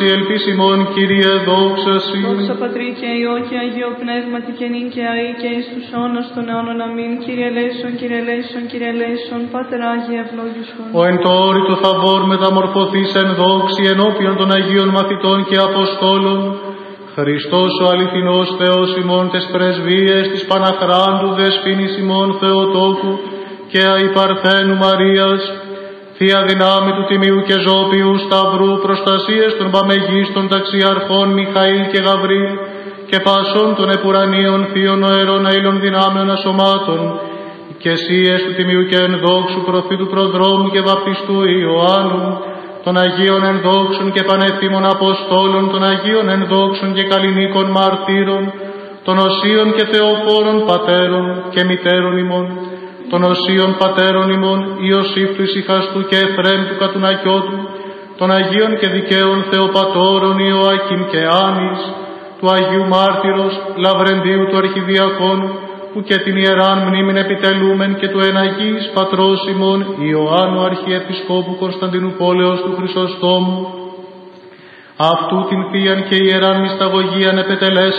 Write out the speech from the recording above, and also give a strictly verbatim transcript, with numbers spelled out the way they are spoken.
Ελπίς ημών, Κύριε, δόξα Συ. Δόξα Πατρί και Υιό και Αγίο Πνεύματι και νυν και αεί και εις τους αιώνας των αιώνων. Αμήν. Κύριε ελέησον, Κύριε ελέησον, Κύριε ελέησον, Πάτερ Άγιε ευλόγησον. Ο εν το όρητο θαβόρ μεταμορφωθείς εν δόξη ενώπιον των Αγίων Μαθητών και Αποστόλων, Χριστός ο αληθινός Θεός ημών τες πρεσβείες της Παναχράντου Δεσποίνης ημών Θεοτόκου και αϊπαρθένου Μαρίας, Θεία δυνάμει του Τιμίου και Ζώπιου Σταυρού, προστασίες των παμεγίστων ταξιαρχών Μιχαήλ και Γαβρίλ και πάσων των επουρανίων θείων οερών αήλων δυνάμεων ασωμάτων, και εσίες του Τιμίου και ενδόξου προφήτου προδρόμου και βαπτιστού Ιωάννου, των Αγίων ενδόξων και πανεθήμων Αποστόλων, των Αγίων ενδόξων και καλλινίκων μαρτύρων, των οσίων και θεοφόρων πατέρων και μητέρων ημών, των οσίων πατέρων ημών Ιωσήφ του Ησυχαστού και Εφραίμ του Κατουνακιώτου, των Αγίων και δικαίων Θεοπατώρων Ιωάκιμ και Άνης, του Αγίου Μάρτυρος Λαβρεντίου του Αρχιδιακόνου, που και την Ιεράν μνήμην επιτελούμεν, και του εναγής πατρός ημών Ιωάννου Αρχιεπισκόπου Κωνσταντινούπολεως του Χρυσοστόμου, αυτού την Θείαν και Ιεράν μυσταγωγίαν επετελέσατε